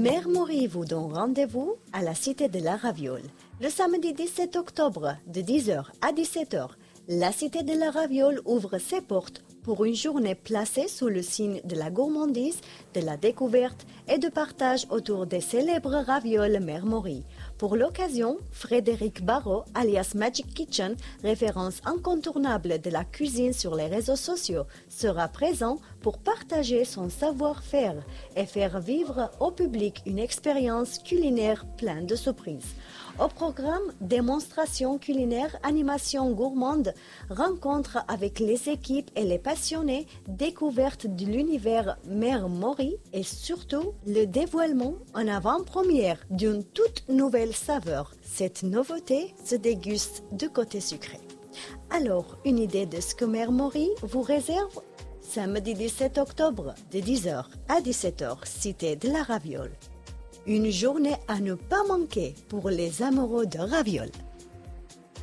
Mère Maury vous donne rendez-vous à la Cité de la Raviole. Le samedi 17 octobre, de 10h à 17h, la Cité de la Raviole ouvre ses portes pour une journée placée sous le signe de la gourmandise, de la découverte et de partage autour des célèbres ravioles Mère Maury. Pour l'occasion, Frédéric Barrault, alias Magic Kitchen, référence incontournable de la cuisine sur les réseaux sociaux, sera présent pour partager son savoir-faire et faire vivre au public une expérience culinaire pleine de surprises. Au programme, démonstrations culinaires, animations gourmandes, rencontres avec les équipes et les passionnés, découverte de l'univers Mère Maury et surtout le dévoilement en avant-première d'une toute nouvelle saveur. Cette nouveauté se déguste de côté sucré. Alors, une idée de ce que Mère Maury vous réserve? Samedi 17 octobre, de 10h à 17h, Cité de la Raviole. Une journée à ne pas manquer pour les amoureux de ravioles.